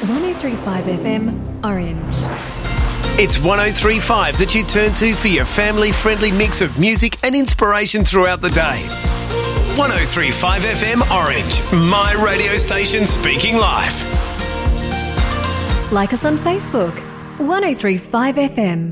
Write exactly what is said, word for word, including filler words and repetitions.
one oh three point five F M, Orange. It's one oh three point five that you turn to for your family-friendly mix of music and inspiration throughout the day. one oh three point five F M Orange, my radio station speaking live. Like us on Facebook, one oh three point five F M.